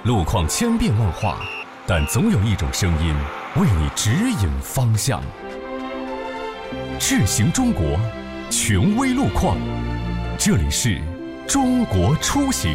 路况千变万化，但总有一种声音为你指引方向。智行中国，权威路况，这里是中国出行。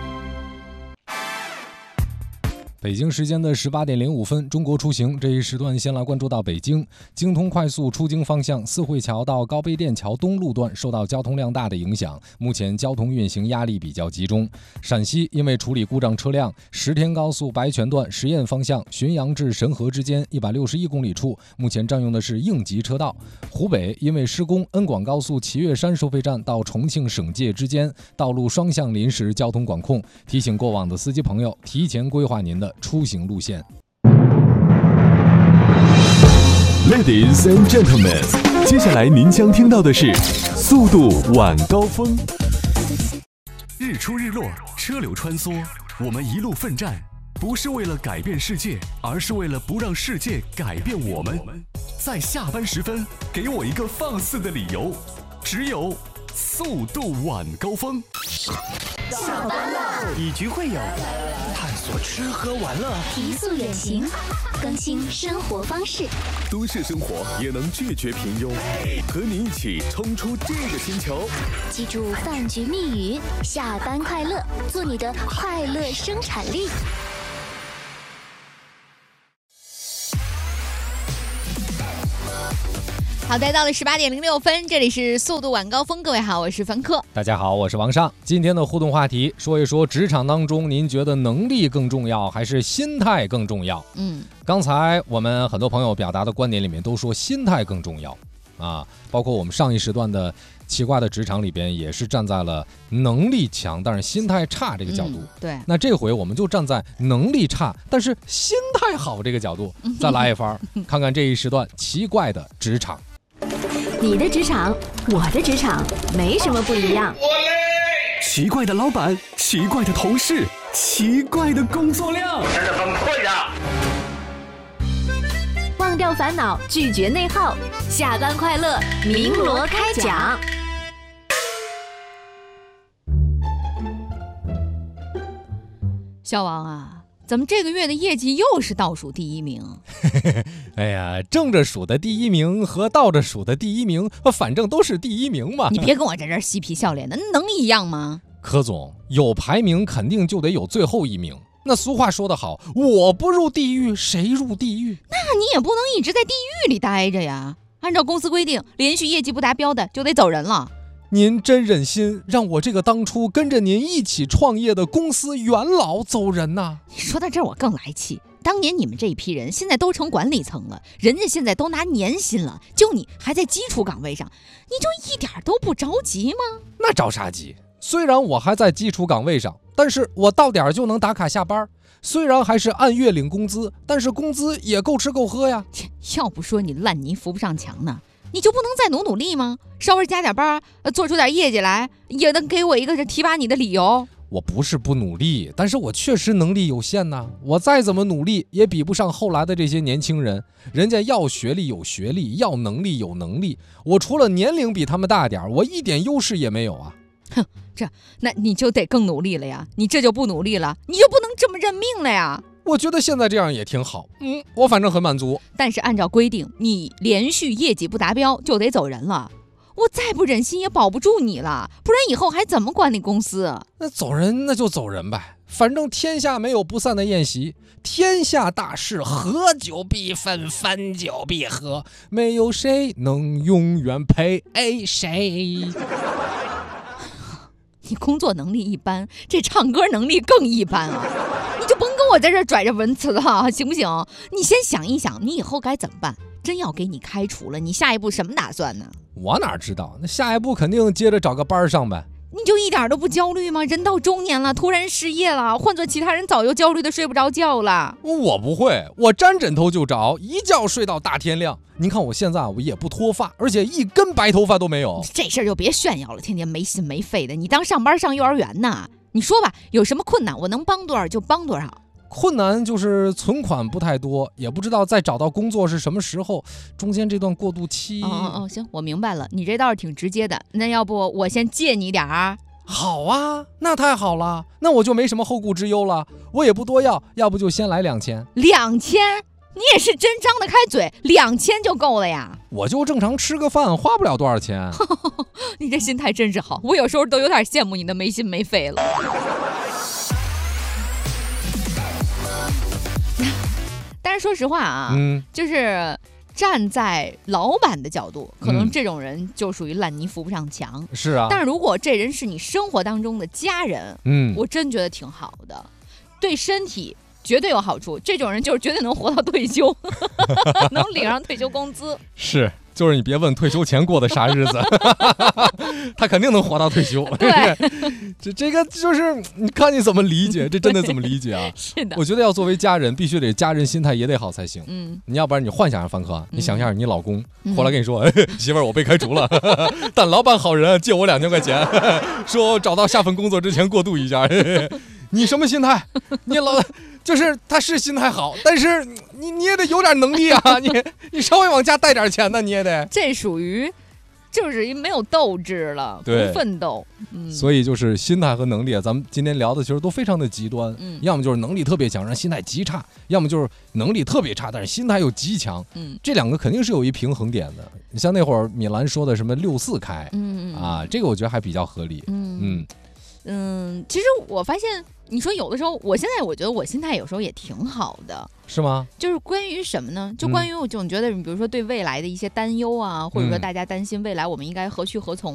北京时间的18点05分，中国出行这一时段先来关注到北京京通快速出京方向四惠桥到高碑店桥东路段受到交通量大的影响，目前交通运行压力比较集中。陕西因为处理故障车辆，石天高速白泉段十堰方向浔阳至神河之间161公里处，目前占用的是应急车道。湖北因为施工，恩广高速祁岳山收费站到重庆省界之间道路双向临时交通管控，提醒过往的司机朋友提前规划您的出行路线。 Ladies and gentlemen， 接下来您将听到的是速度晚高峰。日出日落，车流穿梭，我们一路奋战，不是为了改变世界，而是为了不让世界改变我们。在下班时分，给我一个放肆的理由，只有速度晚高峰。 下班了， 以局会友，探索吃喝玩乐， 提速远行，更新生活方式。 都市生活也能拒绝平庸，和你一起冲出这个星球。 记住饭局密语：下班快乐，做你的快乐生产力。 好的，到了18点06分，这里是速度晚高峰。各位好，我是凡客。 大家好，我是王尚。今天的互动话题，说一说职场当中，您觉得能力更重要，还是心态更重要？刚才我们很多朋友表达的观点里面都说心态更重要啊，包括我们上一时段的奇怪的职场里边，也是站在了能力强但是心态差这个角度。 对， 那这回我们就站在能力差但是心态好这个角度，再来一番，看看这一时段奇怪的职场。 你的职场，我的职场，没什么不一样。 奇怪的老板，奇怪的同事，奇怪的工作量， 真的崩溃的。忘掉烦恼，拒绝内耗，下班快乐，鸣锣开讲。 小王啊，怎么这个月的业绩又是倒数第1名？ 哎呀，正着数的第1名和倒着数的第1名，反正都是第1名嘛。 你别跟我在这儿嬉皮笑脸的，能一样吗？ 柯总，有排名肯定就得有最后1名。那俗话说得好，我不入地狱谁入地狱？ 那你也不能一直在地狱里待着呀。按照公司规定，连续业绩不达标的就得走人了。 您真忍心让我这个当初跟着您一起创业的公司元老走人呐？ 你说到这儿我更来气，当年你们这一批人现在都成管理层了，人家现在都拿年薪了，就你还在基础岗位上，你就一点都不着急吗？ 那着啥急？虽然我还在基础岗位上，但是我到点就能打卡下班，虽然还是按月领工资，但是工资也够吃够喝呀。 要不说你烂泥扶不上墙呢，你就不能再努力吗？稍微加点班，做出点业绩来，也能给我一个提拔你的理由。 我不是不努力，但是我确实能力有限呐。我再怎么努力，也比不上后来的这些年轻人。人家要学历有学历，要能力有能力。我除了年龄比他们大点，我一点优势也没有啊。 哼，那你就得更努力了呀。你这就不努力了，你就不能这么认命了呀。 我觉得现在这样也挺好，我反正很满足。 但是按照规定，你连续业绩不达标就得走人了。我再不忍心也保不住你了，不然以后还怎么管理公司？ 那走人那就走人呗，反正天下没有不散的宴席，天下大事，合久必分，分久必合，没有谁能永远陪谁。 你工作能力一般，这唱歌能力更一般啊！你就甭跟我在这拽着文词了，行不行？你先想一想，你以后该怎么办？真要给你开除了，你下一步什么打算呢？ 我哪知道，那下一步肯定接着找个班上呗。 你就一点都不焦虑吗？人到中年了，突然失业了，换做其他人早就焦虑的睡不着觉了。 我不会，我沾枕头就着，一觉睡到大天亮。您看我现在我也不脱发，而且一根白头发都没有。 这事儿就别炫耀了，天天没心没肺的。你当上班上幼儿园呢？你说吧，有什么困难我能帮多少就帮多少。 困难就是存款不太多，也不知道再找到工作是什么时候，中间这段过渡期。 行，我明白了，你这倒是挺直接的。那要不我先借你点儿？ 好啊，那太好了，那我就没什么后顾之忧了，我也不多要，要不就先来2000。 2000？你也是真张得开嘴，2000就够了呀？ 我就正常吃个饭，花不了多少钱。 你这心态真是好，我有时候都有点羡慕你的没心没肺了。但是说实话啊，就是站在老板的角度，可能这种人就属于烂泥扶不上墙。 是啊， 但是如果这人是你生活当中的家人，我真觉得挺好的，对身体绝对有好处。这种人就是绝对能活到退休，能领上退休工资。 是，就是你别问退休前过的啥日子，他肯定能活到退休。 对， 这个就是你看你怎么理解，这真的怎么理解啊？ 是的， 我觉得要作为家人，必须得家人心态也得好才行。你要不然你幻想一下范科，你想象你老公后来跟你说，媳妇儿我被开除了，但老板好人借我2000块钱，说找到下份工作之前过渡一下。你什么心态？你就是他是心态好，但是你也得有点能力啊！你稍微往家带点钱呢，你也得。 这属于就是没有斗志了，不奋斗。 所以就是心态和能力啊，咱们今天聊的其实都非常的极端。要么就是能力特别强，但心态极差；要么就是能力特别差，但是心态又极强。这两个肯定是有一平衡点的。你像那会儿米兰说的什么6-4开，啊，这个我觉得还比较合理。 其实我发现，你说有的时候，我觉得我心态有时候也挺好的， 是吗？ 就是关于什么呢？就关于我总觉得，比如说对未来的一些担忧啊，或者说大家担心未来我们应该何去何从。